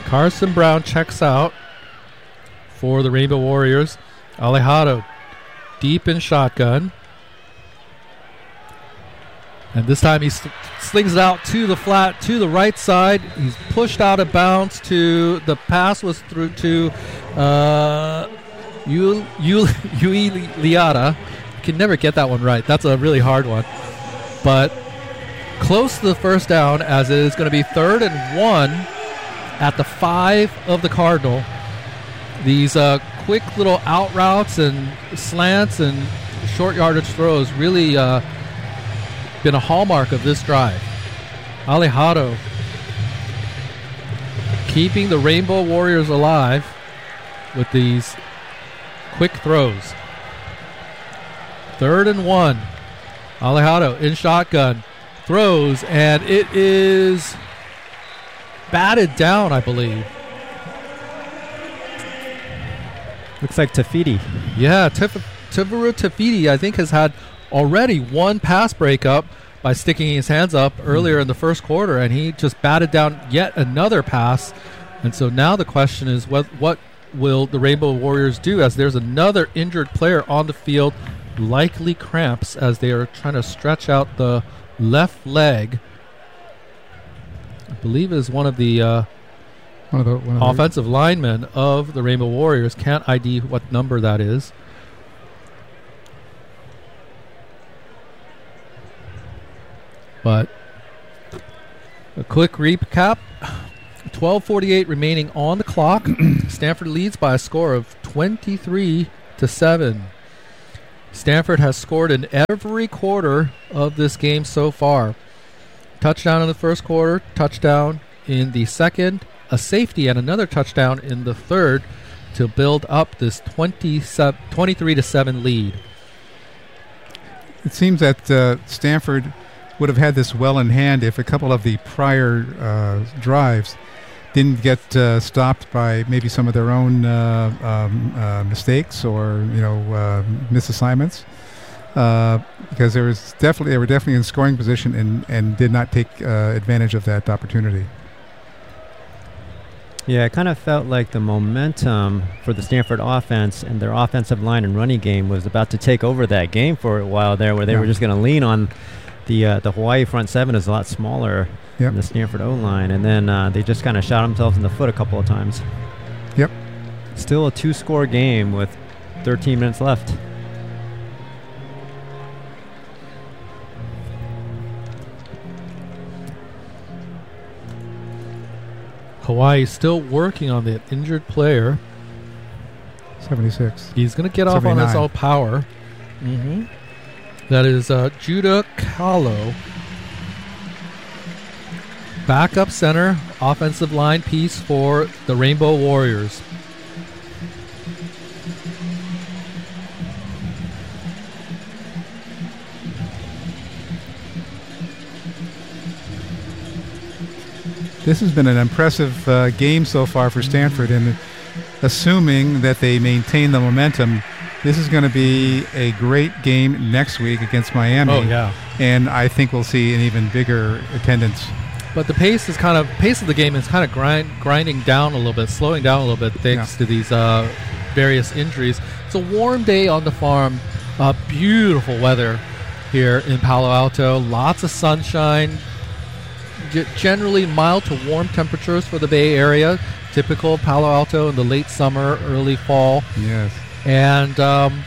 Carson Brown checks out for the Rainbow Warriors. Alejado deep in shotgun. And this time he slings it out to the flat, to the right side. He's pushed out of bounds to, the pass was through to Yuli Liata. Can never get that one right. That's a really hard one. But close to the first down, as it is going to be 3rd and 1 at the 5 of the Cardinal. These quick little out routes and slants and short yardage throws really been a hallmark of this drive. Alejado keeping the Rainbow Warriors alive with these quick throws. 3rd and 1. Alejado in shotgun. Throws, and it is batted down, I believe. Looks like Tafiti. Yeah, Tivaru Tafiti, I think, has had already one pass breakup by sticking his hands up earlier in the first quarter, and he just batted down yet another pass. And so now the question is, what will the Rainbow Warriors do, as there's another injured player on the field, likely cramps, as they are trying to stretch out the left leg. I believe it is one of the offensive linemen of the Rainbow Warriors. Can't ID what number that is. But a quick recap. 12:48 remaining on the clock. Stanford leads by a score of 23-7. Stanford has scored in every quarter of this game so far. Touchdown in the first quarter, touchdown in the second, a safety and another touchdown in the third to build up this 23-7 lead. It seems that Stanford would have had this well in hand if a couple of the prior drives didn't get stopped by maybe some of their own mistakes or misassignments, because they were definitely in scoring position and did not take advantage of that opportunity. Yeah, it kind of felt like the momentum for the Stanford offense and their offensive line and running game was about to take over that game for a while there, where they were just going to lean on the Hawaii front seven is a lot smaller than the Stanford O-line, and then they just kind of shot themselves in the foot a couple of times. Yep. Still a 2-score game with 13 minutes left. Hawaii still working on the injured player. 76. He's going to get off 79. on his own power. Mm-hmm. That is Judah Kahlo. Backup center, offensive line piece for the Rainbow Warriors. This has been an impressive game so far for Stanford, and assuming that they maintain the momentum, this is going to be a great game next week against Miami. Oh, yeah. And I think we'll see an even bigger attendance. But the pace of the game is kind of grinding down a little bit, slowing down a little bit thanks to these various injuries. It's a warm day on the farm, beautiful weather here in Palo Alto, lots of sunshine, generally mild to warm temperatures for the Bay Area, typical Palo Alto in the late summer, early fall. Yes. And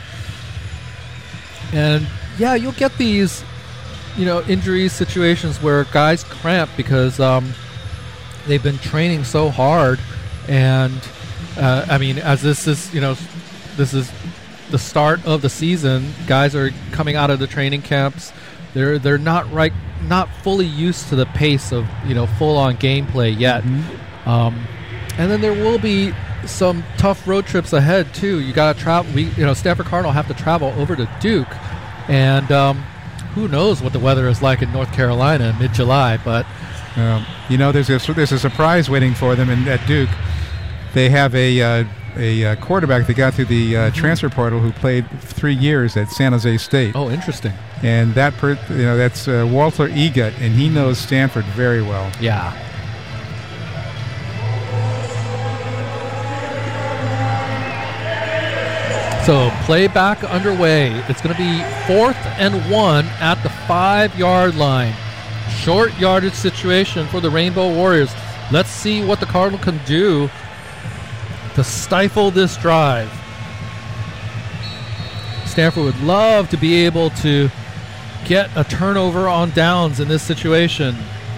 yeah, you'll get these injury situations where guys cramp because they've been training so hard, and as this is the start of the season, guys are coming out of the training camps. They're not fully used to the pace of full on gameplay yet. Mm-hmm. And then there will be some tough road trips ahead too. You got to travel. Stanford Cardinal have to travel over to Duke, and who knows what the weather is like in North Carolina in mid-July. But there's a surprise waiting for them at Duke. They have a quarterback that got through the transfer portal who played 3 years at San Jose State. Oh, interesting. And that's Walter Egot, and he knows Stanford very well. Yeah. So play back underway. It's going to be 4th and 1 at the 5-yard line. Short yardage situation for the Rainbow Warriors. Let's see what the Cardinal can do to stifle this drive. Stanford would love to be able to get a turnover on downs in this situation.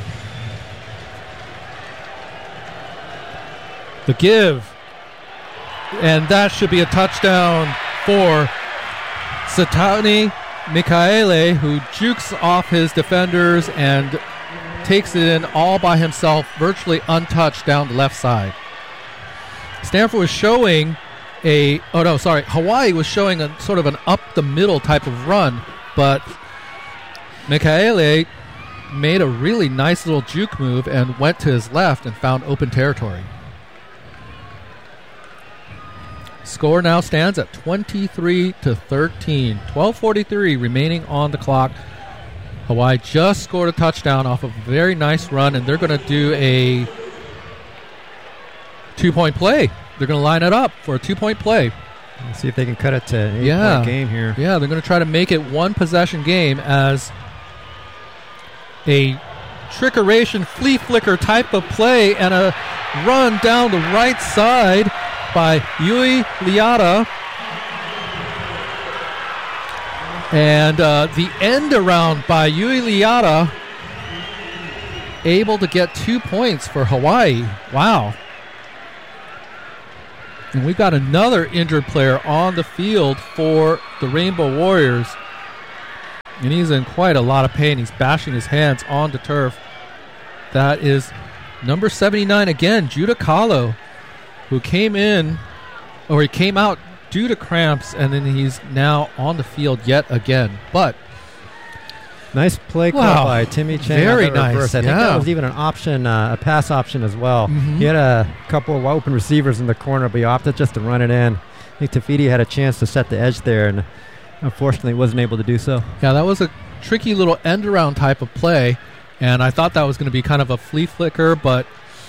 The give. And that should be a touchdown for Satani Michaele, who jukes off his defenders and takes it in all by himself, virtually untouched down the left side. Stanford was showing Hawaii was showing a sort of an up-the-middle type of run, but Michaele made a really nice little juke move and went to his left and found open territory. Score now stands at 23-13. 12:43 remaining on the clock. Hawaii just scored a touchdown off a very nice run, and they're going to do a 2-point play. They're going to line it up for a 2-point play. Let's see if they can cut it to an 8-point game here. Yeah, they're going to try to make it one possession game as a trickeration, flea flicker type of play and a run down the right side by Yui Liata. And the end around by Yui Liata, able to get 2 points for Hawaii. Wow. And we've got another injured player on the field for the Rainbow Warriors. And he's in quite a lot of pain. He's bashing his hands on the turf. That is number 79 again, Judah Kahlo, who came out due to cramps, and then he's now on the field yet again. But nice play call by Timmy Chang. Very nice. Reverse. I think that was even an option, a pass option as well. Mm-hmm. He had a couple of open receivers in the corner, but he opted just to run it in. I think Tafiti had a chance to set the edge there, and unfortunately wasn't able to do so. Yeah, that was a tricky little end-around type of play, and I thought that was going to be kind of a flea flicker, but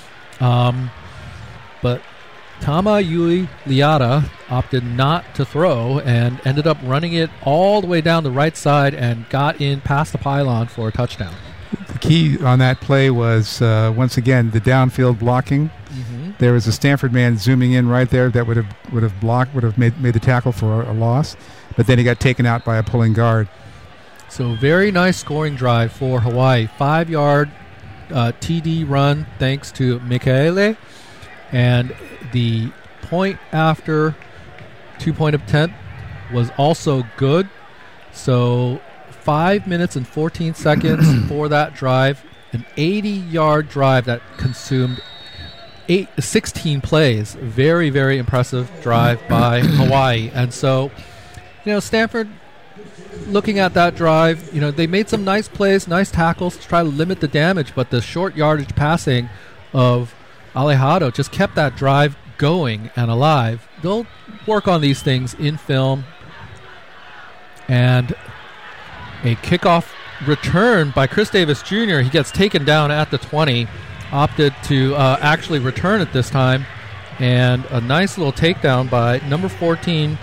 Tama Yui Liata opted not to throw and ended up running it all the way down the right side and got in past the pylon for a touchdown. The key on that play was, once again, the downfield blocking. Mm-hmm. There was a Stanford man zooming in right there that would have made the tackle for a loss, but then he got taken out by a pulling guard. So very nice scoring drive for Hawaii. 5-yard TD run thanks to Michaele. And the point after 2-point attempt was also good. So 5 minutes and 14 seconds for that drive. An 80-yard drive that consumed 16 plays. Very, very impressive drive by Hawaii. And so, Stanford, looking at that drive, they made some nice plays, nice tackles to try to limit the damage, but the short yardage passing of Alejado just kept that drive going and alive. They'll work on these things in film. And a kickoff return by Chris Davis Jr. He gets taken down at the 20, opted to actually return it this time. And a nice little takedown by number 14,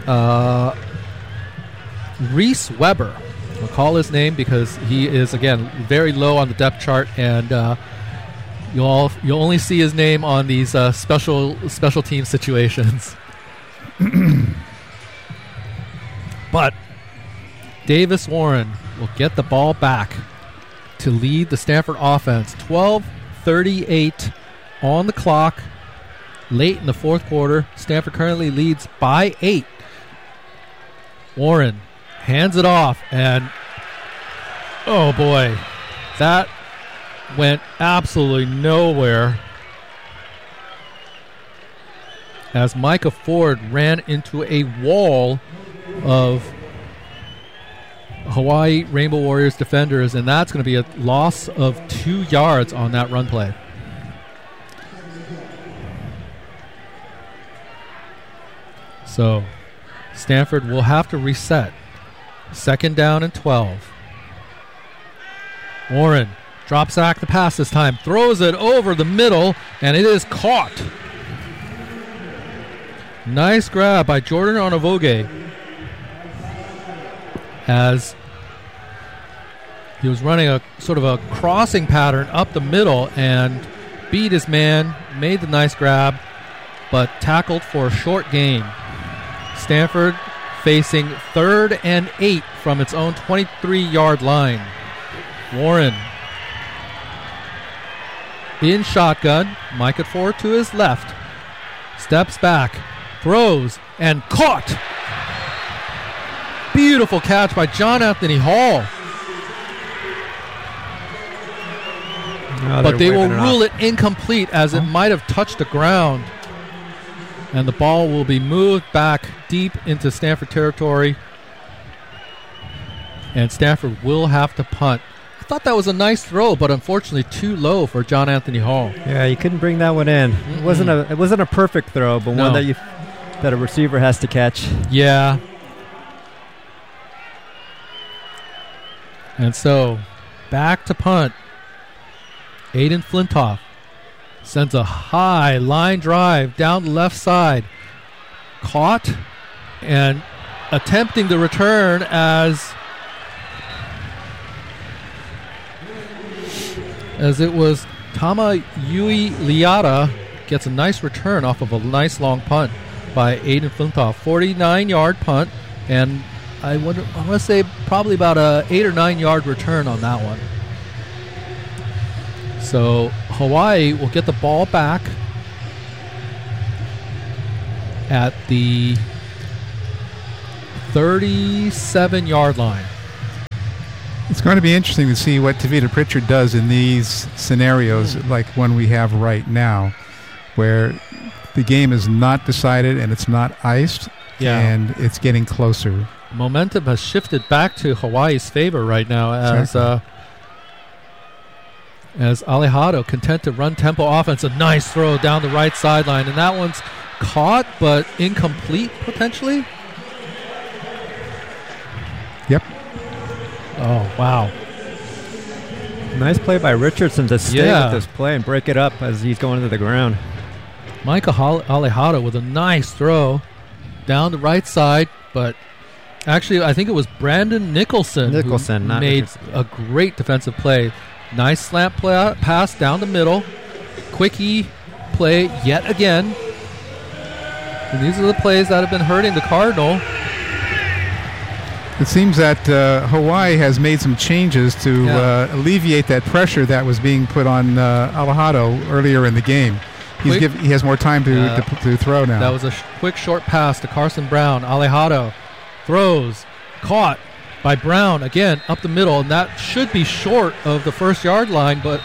Reese Weber. I'll call his name because he is, again, very low on the depth chart, and you'll only see his name on these special team situations. But Davis Warren will get the ball back to lead the Stanford offense. 12:38 on the clock. Late in the fourth quarter, Stanford currently leads by 8. Warren hands it off, and oh boy, that went absolutely nowhere as Micah Ford ran into a wall of Hawaii Rainbow Warriors defenders, and that's going to be a loss of 2 yards on that run play. So Stanford will have to reset. 2nd down and 12. Warren drops back the pass this time, throws it over the middle, and it is caught. Nice grab by Jordan Onavoge as he was running a sort of a crossing pattern up the middle and beat his man, made the nice grab, but tackled for a short gain. Stanford facing 3rd and 8 from its own 23-yard line. Warren in shotgun. Micah Ford to his left. Steps back. Throws and caught. Beautiful catch by John Anthony Hall. But they will rule it incomplete as it might have touched the ground. And the ball will be moved back deep into Stanford territory. And Stanford will have to punt. I thought that was a nice throw, but unfortunately too low for John Anthony Hall. Yeah, you couldn't bring that one in. It wasn't a perfect throw, but one that a receiver has to catch. Yeah. And so, back to punt. Aiden Flintoff sends a high line drive down the left side. Caught and attempting the return as it was Tama Yui Liata gets a nice return off of a nice long punt by Aiden Flintoff. 49-yard punt, and I want to say probably about a 8 or 9 yard return on that one. So Hawaii will get the ball back at the 37-yard line. It's going to be interesting to see what Tavita Pritchard does in these scenarios like one we have right now, where the game is not decided and it's not iced, and it's getting closer. Momentum has shifted back to Hawaii's favor right now as Alejado content to run tempo offense. A nice throw down the right sideline, and that one's caught but incomplete potentially. Yep. Oh, wow. Nice play by Richardson to stay with this play and break it up as he's going to the ground. Micah Alejado with a nice throw down the right side, but actually I think it was Brandon Nicholson who made a great defensive play. Nice slant pass down the middle. Quickie play yet again. And these are the plays that have been hurting the Cardinal. It seems that Hawaii has made some changes to alleviate that pressure that was being put on Alejado earlier in the game. He has more time to throw now. That was a quick short pass to Carson Brown. Alejado throws, caught by Brown again up the middle, and that should be short of the first down line, but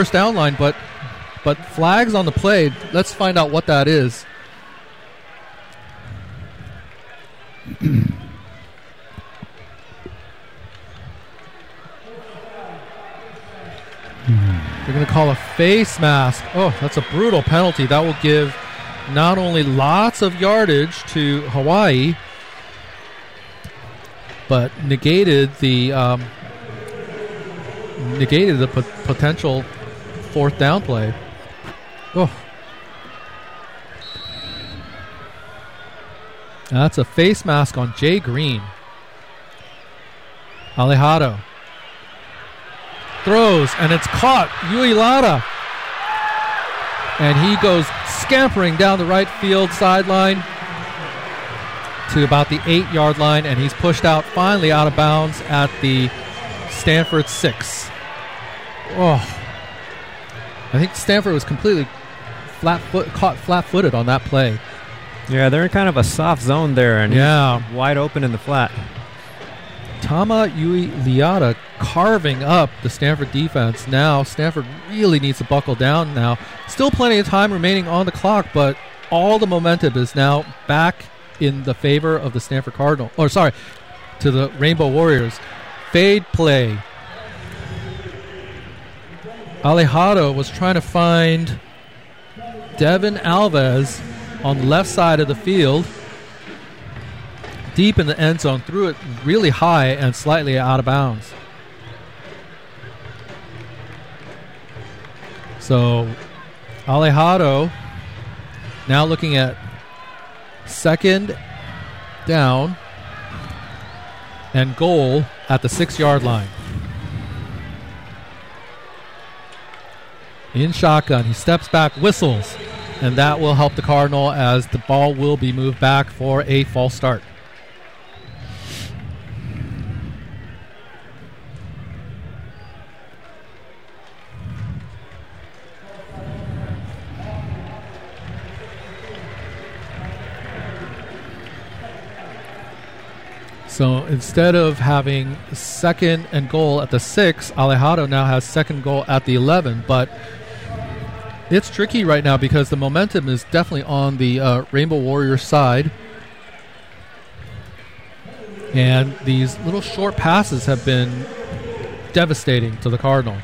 flags on the play. Let's find out what that is. They're going to call a face mask. Oh, that's a brutal penalty. That will give not only lots of yardage to Hawaii, but negated the potential fourth down play. Oh, that's a face mask on Jay Green. Alejado throws, and it's caught. Yui Lara. And he goes scampering down the right field sideline to about the 8-yard line, and he's pushed out, finally out of bounds at the Stanford 6. Oh, I think Stanford was completely caught flat-footed on that play. Yeah, they're in kind of a soft zone there, and he's wide open in the flat. Tama Yui Liata carving up the Stanford defense. Now Stanford really needs to buckle down now. Still plenty of time remaining on the clock, but all the momentum is now back in the favor of the Stanford Cardinal. To the Rainbow Warriors. Fade play. Alejado was trying to find Devin Alves on the left side of the field, deep in the end zone, threw it really high and slightly out of bounds. So Alejado now looking at second down and goal at the 6-yard line. In shotgun, he steps back, whistles, and that will help the Cardinal as the ball will be moved back for a false start. So instead of having second and goal at the 6, Alejado now has second goal at the 11. But it's tricky right now because the momentum is definitely on the Rainbow Warriors side. And these little short passes have been devastating to the Cardinal.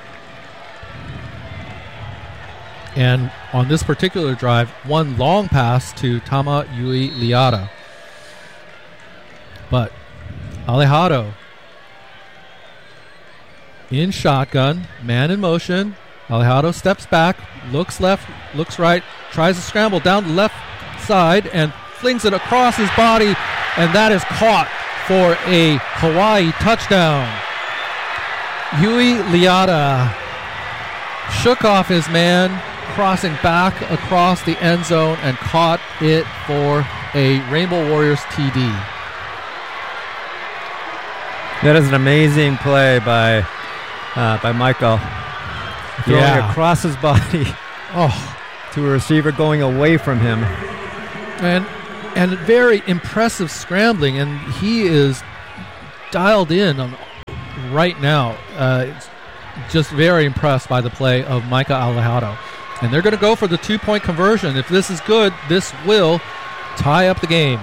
And on this particular drive, one long pass to Tama Yui Liata. But Alejado in shotgun, man in motion. Alejado steps back, looks left, looks right, tries to scramble down the left side and flings it across his body, and that is caught for a Hawaii touchdown. Yui Liata shook off his man, crossing back across the end zone and caught it for a Rainbow Warriors TD. That is an amazing play by Michael. Throwing across his body to a receiver going away from him. And very impressive scrambling, and he is dialed in right now. Just very impressed by the play of Micah Alejado. And they're going to go for the 2-point conversion. If this is good, this will tie up the game.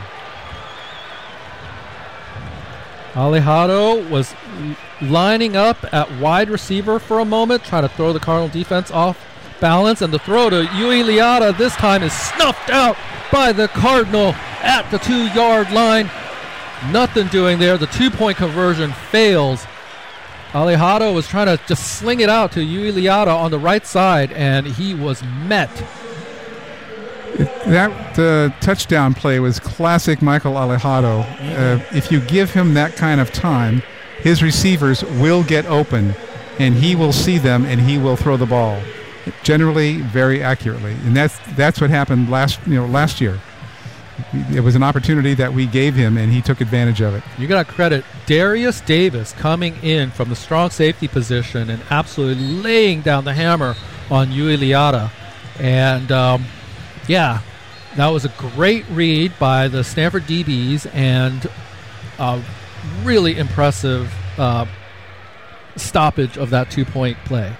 Alejado was lining up at wide receiver for a moment, trying to throw the Cardinal defense off balance, and the throw to Yui Liata this time is snuffed out by the Cardinal at the 2-yard line. Nothing doing there. The 2-point conversion fails. Alejado was trying to just sling it out to Yui Liata on the right side, and he was met. That touchdown play was classic Michael Alejado. If you give him that kind of time, his receivers will get open, and he will see them, and he will throw the ball, generally very accurately. And that's what happened last year. It was an opportunity that we gave him, and he took advantage of it. You got to credit Darius Davis coming in from the strong safety position and absolutely laying down the hammer on Yui Liata. And that was a great read by the Stanford DBs and a really impressive stoppage of that 2-point play.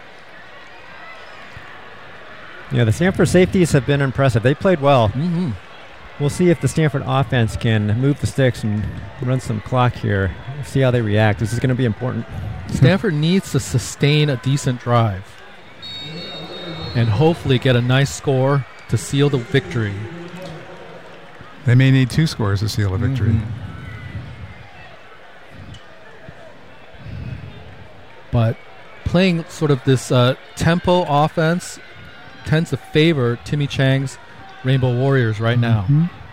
Yeah, the Stanford safeties have been impressive. They played well. Mm-hmm. We'll see if the Stanford offense can move the sticks and run some clock here. See how they react. This is going to be important. Stanford needs to sustain a decent drive and hopefully get a nice score to seal the victory. They may need 2 scores to seal a victory. Mm-hmm. But playing sort of this tempo offense tends to favor Timmy Chang's Rainbow Warriors right now.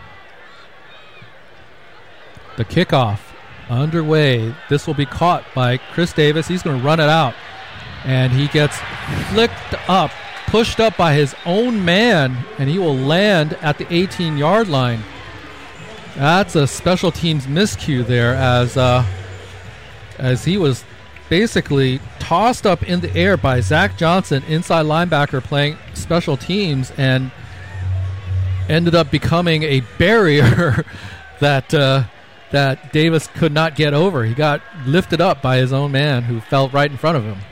The kickoff underway. This will be caught by Chris Davis. He's going to run it out. And he gets flicked up, pushed up by his own man, and he will land at the 18-yard line. That's a special teams miscue there as he was basically tossed up in the air by Zach Johnson, inside linebacker playing special teams, and ended up becoming a barrier that Davis could not get over. He got lifted up by his own man who fell right in front of him.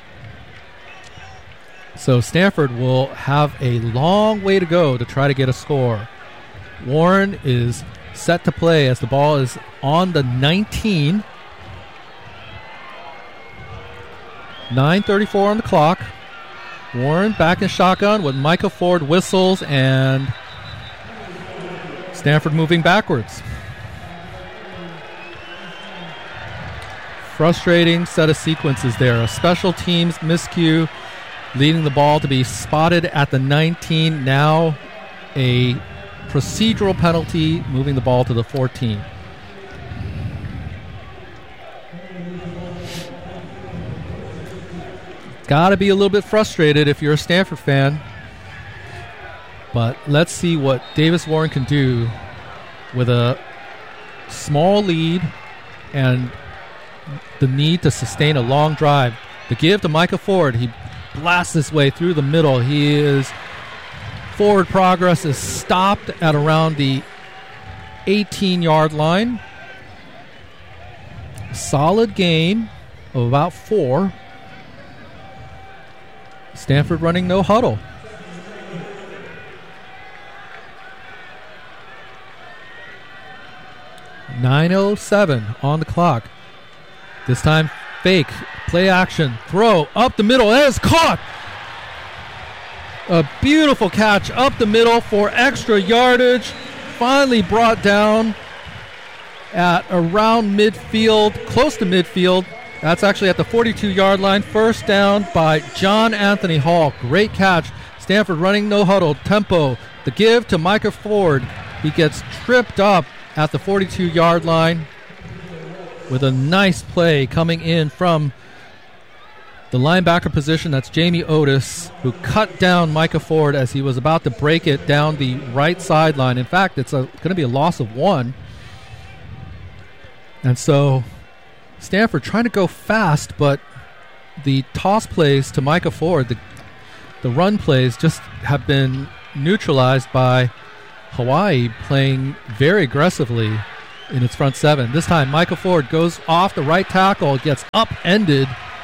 So Stanford will have a long way to go to try to get a score. Warren is set to play as the ball is on the 19. 9:34 on the clock. Warren back in shotgun with Micah Ford whistles and Stanford moving backwards. Frustrating set of sequences there. A special teams miscue leading the ball to be spotted at the 19. Now a procedural penalty, moving the ball to the 14. Got to be a little bit frustrated if you're a Stanford fan. But let's see what Davis Warren can do with a small lead and the need to sustain a long drive. The give to Micah Ford. He blasts his way through the middle. Forward progress is stopped at around the 18-yard line. Solid gain of about 4. Stanford running no huddle. .9:07 on the clock. This time, fake, play action, throw, up the middle, it is caught! A beautiful catch up the middle for extra yardage. Finally brought down at around midfield, close to midfield. That's actually at the 42-yard line. First down by John Anthony Hall. Great catch. Stanford running no huddle. Tempo. The give to Micah Ford. He gets tripped up at the 42-yard line with a nice play coming in from the linebacker position. That's Jamie Otis, who cut down Micah Ford as he was about to break it down the right sideline. In fact, it's going to be a loss of 1. And so Stanford trying to go fast, but the toss plays to Micah Ford, the run plays just have been neutralized by Hawaii playing very aggressively in its front 7. This time Micah Ford goes off the right tackle, gets upended.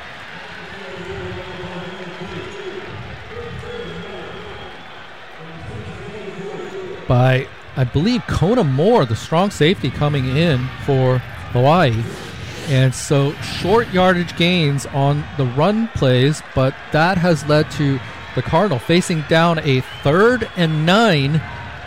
By, I believe, Kona Moore, the strong safety coming in for Hawaii. And so short yardage gains on the run plays, but that has led to the Cardinal facing down a 3rd and 9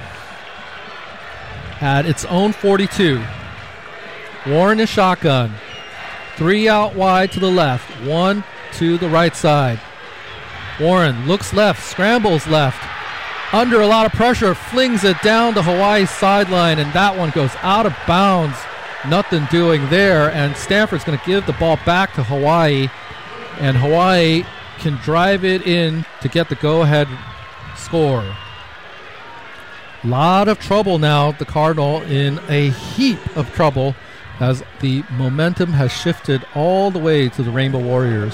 at its own 42. Warren is shotgun. 3 out wide to the left, 1 to the right side. Warren looks left, scrambles left. Under a lot of pressure, flings it down to Hawaii's sideline, and that one goes out of bounds. Nothing doing there, and Stanford's going to give the ball back to Hawaii, and Hawaii can drive it in to get the go-ahead score. A lot of trouble now, the Cardinal in a heap of trouble as the momentum has shifted all the way to the Rainbow Warriors.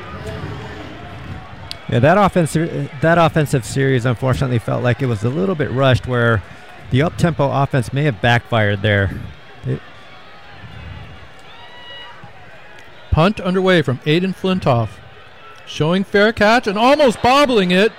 Yeah, that offensive series unfortunately felt like it was a little bit rushed, where the up-tempo offense may have backfired there. Punt underway from Aiden Flintoff. Showing fair catch and almost bobbling it.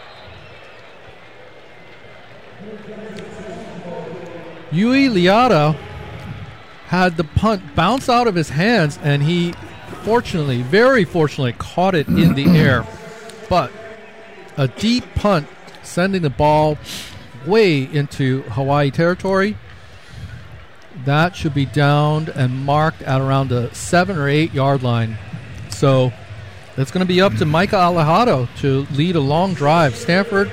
Yui Liata had the punt bounce out of his hands, and he fortunately, very fortunately, caught it in the air. But a deep punt sending the ball way into Hawaii territory. That should be downed and marked at around the 7 or 8 yard line. So it's going to be up to Micah Alejado to lead a long drive. Stanford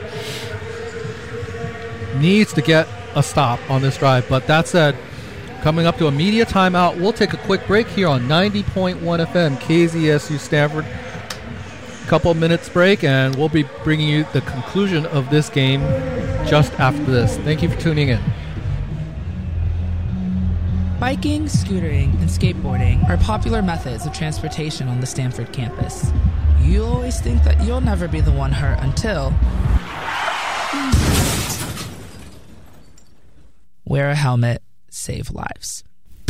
needs to get a stop on this drive. But that said, coming up to a media timeout, we'll take a quick break here on 90.1 FM KZSU Stanford. Couple minutes break, and we'll be bringing you the conclusion of this game just after this. Thank you for tuning in. Biking, scootering, and skateboarding are popular methods of transportation on the Stanford campus. You always think that you'll never be the one hurt until... Wear a helmet, save lives.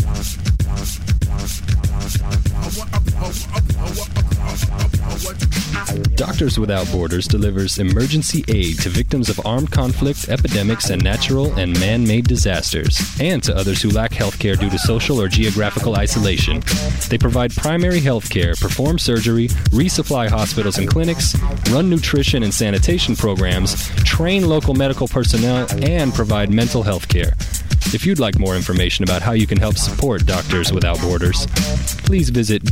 Doctors Without Borders delivers emergency aid to victims of armed conflict, epidemics, and natural and man-made disasters, and to others who lack health care due to social or geographical isolation. They provide primary health care, perform surgery, resupply hospitals and clinics, run nutrition and sanitation programs, train local medical personnel, and provide mental health care. If you'd like more information about how you can help support Doctors Without Borders, please visit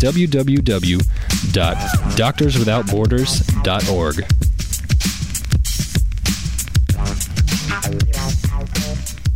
www.doctorswithoutborders.org.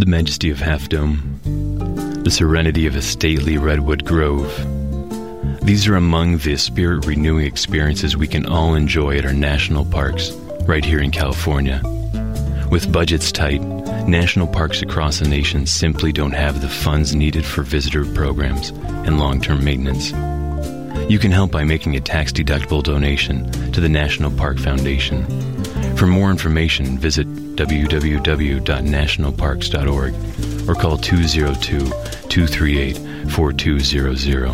the majesty of Half Dome, the serenity of a stately redwood grove. These are among the spirit-renewing experiences we can all enjoy at our national parks right here in California. With budgets tight, national parks across the nation simply don't have the funds needed for visitor programs and long-term maintenance. You can help by making a tax-deductible donation to the National Park Foundation. For more information, visit www.nationalparks.org or call 202-238-4200.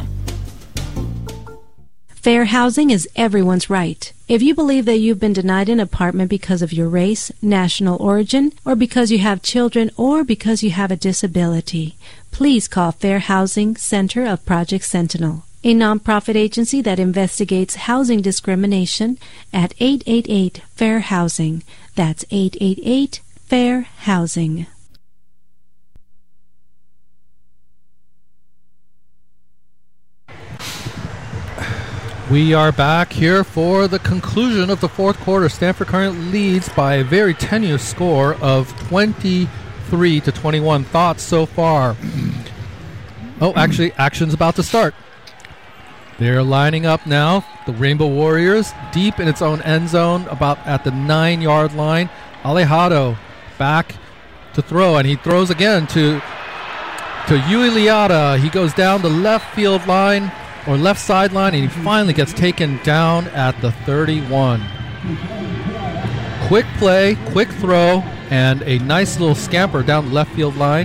Fair housing is everyone's right. If you believe that you've been denied an apartment because of your race, national origin, or because you have children, or because you have a disability, please call Fair Housing Center of Project Sentinel, a nonprofit agency that investigates housing discrimination at 888-FAIR-HOUSING. That's 888-FAIR-HOUSING. We are back here for the conclusion of the fourth quarter. Stanford currently leads by a very tenuous score of 23-21. Thoughts so far? Oh, actually, action's about to start. They're lining up now. The Rainbow Warriors deep in its own end zone, about at the 9-yard line. Alejado back to throw, and he throws again to Yui Liata. He goes down the left field line, or left sideline, and he finally gets taken down at the 31. Quick play, quick throw, and a nice little scamper down the left field line.